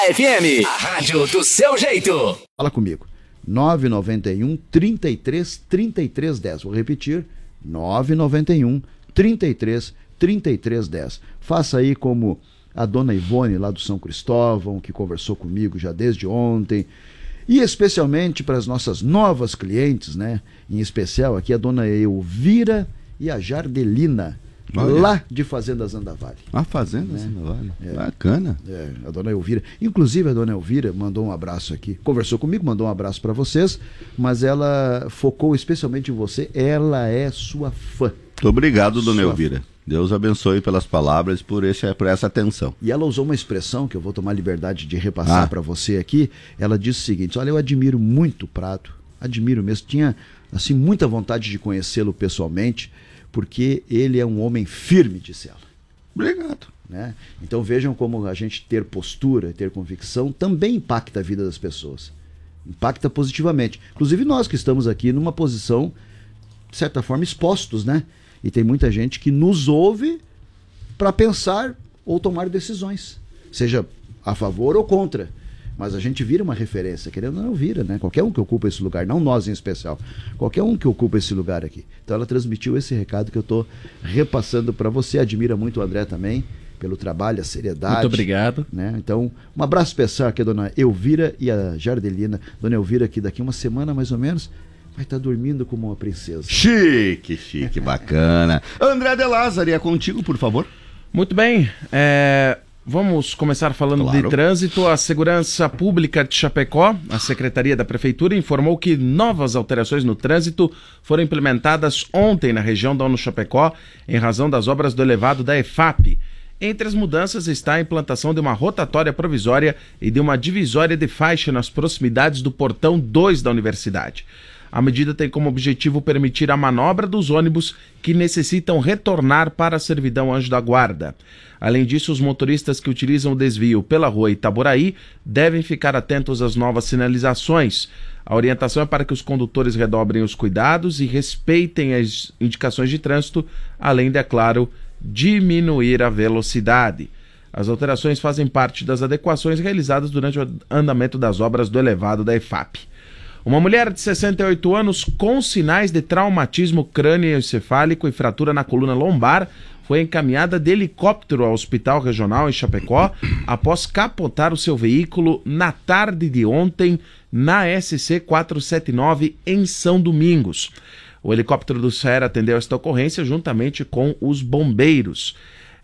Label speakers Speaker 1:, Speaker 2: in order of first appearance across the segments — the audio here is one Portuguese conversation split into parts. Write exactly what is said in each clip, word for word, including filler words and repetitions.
Speaker 1: F M, a rádio do seu jeito.
Speaker 2: Fala comigo. nove nove um, trinta e três, trinta e três, dez. Vou repetir. nove nove um, trinta e três, trinta e três, dez. Faça aí como a dona Ivone lá do São Cristóvão, que conversou comigo já desde ontem. E especialmente para as nossas novas clientes, né? Em especial aqui a dona Elvira e a Jardelina. Olha. Lá de Fazendas Andavale.
Speaker 3: A Fazendas
Speaker 2: né?
Speaker 3: Andavale.
Speaker 2: É.
Speaker 3: Bacana.
Speaker 2: É, a dona Elvira. Inclusive a dona Elvira mandou um abraço aqui. Conversou comigo, mandou um abraço para vocês, mas ela focou especialmente em você. Ela é sua fã.
Speaker 3: Muito obrigado, dona
Speaker 2: Sua
Speaker 3: Elvira.
Speaker 2: fã.
Speaker 3: Deus abençoe pelas palavras e por, esse, por essa atenção.
Speaker 2: E ela usou uma expressão que eu vou tomar liberdade de repassar ah. para você aqui. Ela disse o seguinte: olha, eu admiro muito o Prado. Admiro mesmo. Tinha assim muita vontade de conhecê-lo pessoalmente, porque ele é um homem firme, disse ela.
Speaker 3: Obrigado.
Speaker 2: Né? Então vejam como a gente ter postura, ter convicção, também impacta a vida das pessoas. Impacta positivamente. Inclusive nós que estamos aqui numa posição, de certa forma, expostos, né? E tem muita gente que nos ouve para pensar ou tomar decisões, seja a favor ou contra. Mas a gente vira uma referência, querendo ou não vira, né? Qualquer um que ocupa esse lugar, não nós em especial, qualquer um que ocupa esse lugar aqui. Então ela transmitiu esse recado que eu estou repassando para você. Admira muito o André também, pelo trabalho, a seriedade.
Speaker 4: Muito obrigado.
Speaker 2: Né? Então, um abraço especial aqui a dona Elvira e a Jardelina. Dona Elvira que daqui uma semana mais ou menos vai estar dormindo como uma princesa.
Speaker 3: Chique, chique, bacana. André de Lázari, é contigo, por favor.
Speaker 4: Muito bem, é... vamos começar falando claro. de trânsito. A Segurança Pública de Chapecó, a Secretaria da Prefeitura, informou que novas alterações no trânsito foram implementadas ontem na região da ONU Chapecó, em razão das obras do elevado da EFAP. Entre as mudanças está a implantação de uma rotatória provisória e de uma divisória de faixa nas proximidades do portão dois da universidade. A medida tem como objetivo permitir a manobra dos ônibus que necessitam retornar para a servidão Anjo da Guarda. Além disso, os motoristas que utilizam o desvio pela rua Itaboraí devem ficar atentos às novas sinalizações. A orientação é para que os condutores redobrem os cuidados e respeitem as indicações de trânsito, além de, é claro, diminuir a velocidade. As alterações fazem parte das adequações realizadas durante o andamento das obras do elevado da EFAP. Uma mulher de sessenta e oito anos com sinais de traumatismo crânioencefálico e fratura na coluna lombar foi encaminhada de helicóptero ao Hospital Regional em Chapecó após capotar o seu veículo na tarde de ontem na S C quatrocentos e setenta e nove em São Domingos. O helicóptero do SAER atendeu esta ocorrência juntamente com os bombeiros.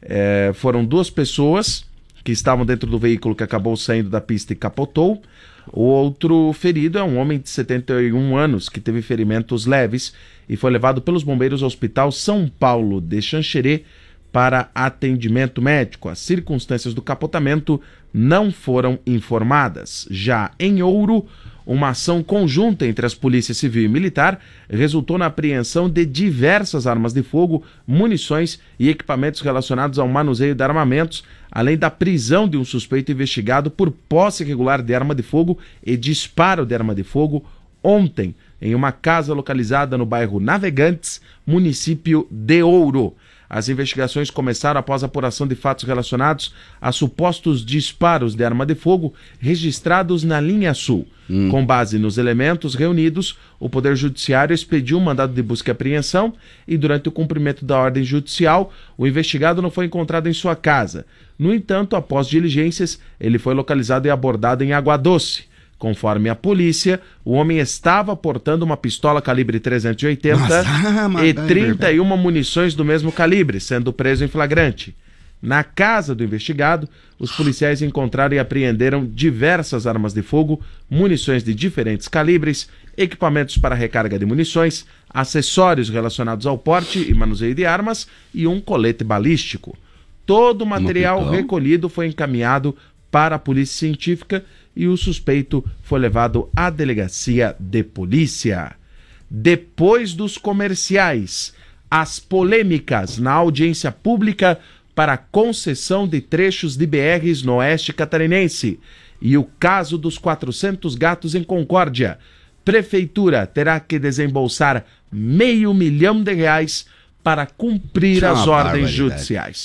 Speaker 4: É, foram duas pessoas que estavam dentro do veículo que acabou saindo da pista e capotou. O outro ferido é um homem de setenta e um anos que teve ferimentos leves e foi levado pelos bombeiros ao Hospital São Paulo de Xanxerê para atendimento médico. As circunstâncias do capotamento não foram informadas. Já em Ouro, uma ação conjunta entre as polícias civil e militar resultou na apreensão de diversas armas de fogo, munições e equipamentos relacionados ao manuseio de armamentos, além da prisão de um suspeito investigado por posse irregular de arma de fogo e disparo de arma de fogo ontem, em uma casa localizada no bairro Navegantes, município de Ouro. As investigações começaram após a apuração de fatos relacionados a supostos disparos de arma de fogo registrados na linha sul. Hum. Com base nos elementos reunidos, o Poder Judiciário expediu um mandado de busca e apreensão e, durante o cumprimento da ordem judicial, o investigado não foi encontrado em sua casa. No entanto, após diligências, ele foi localizado e abordado em Água Doce. Conforme a polícia, o homem estava portando uma pistola calibre trezentos e oitenta Nossa, e trinta e uma munições do mesmo calibre, sendo preso em flagrante. Na casa do investigado, os policiais encontraram e apreenderam diversas armas de fogo, munições de diferentes calibres, equipamentos para recarga de munições, acessórios relacionados ao porte e manuseio de armas e um colete balístico. Todo o material recolhido foi encaminhado para a polícia científica e o suspeito foi levado à delegacia de polícia. Depois dos comerciais, as polêmicas na audiência pública para a concessão de trechos de B Rs no oeste catarinense e o caso dos quatrocentos gatos em Concórdia. Prefeitura terá que desembolsar meio milhão de reais para cumprir as ordens judiciais.